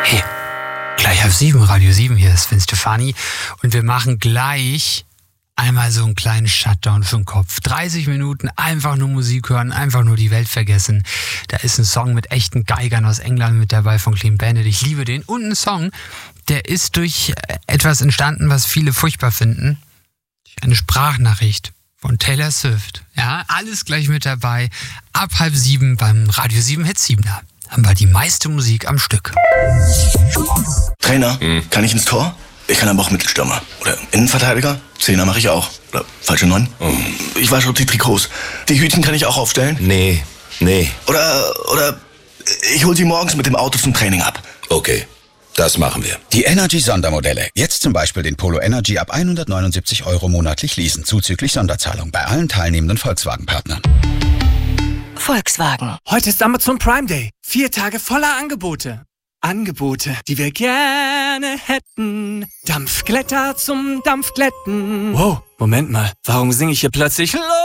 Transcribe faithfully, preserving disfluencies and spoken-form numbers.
Hey, gleich halb sieben, Radio sieben, hier ist Sven Stefani. Und wir machen gleich einmal so einen kleinen Shutdown für den Kopf. dreißig Minuten einfach nur Musik hören, einfach nur die Welt vergessen. Da ist ein Song mit echten Geigern aus England mit dabei von Clean Bandit. Ich liebe den. Und ein Song, der ist durch etwas entstanden, was viele furchtbar finden. Eine Sprachnachricht von Taylor Swift. Ja, alles gleich mit dabei. Ab halb sieben beim Radio sieben Hit siebener haben wir die meiste Musik am Stück. Trainer, hm. kann ich ins Tor? Ich kann aber auch Mittelstürmer. Oder Innenverteidiger? Zehner mache ich auch. Oder falsche Neun? Oh. Ich wasche auch die Trikots. Die Hütchen kann ich auch aufstellen? Nee, nee. Oder, oder ich hol sie morgens mit dem Auto zum Training ab. Okay, das machen wir. Die Energy-Sondermodelle. Jetzt zum Beispiel den Polo Energy ab hundertneunundsiebzig Euro monatlich leasen. Zuzüglich Sonderzahlung bei allen teilnehmenden Volkswagen-Partnern. Volkswagen. Heute ist Amazon Prime Day. Vier Tage voller Angebote. Angebote, die wir gerne hätten. Dampfglätter zum Dampfglätten. Wow, Moment mal. Warum singe ich hier plötzlich